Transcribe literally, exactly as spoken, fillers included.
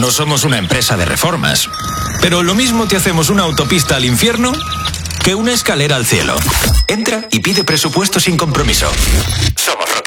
no somos una empresa de reformas. Pero lo mismo te hacemos una autopista al infierno que una escalera al cielo. Entra y pide presupuesto sin compromiso. Somos Roqueros.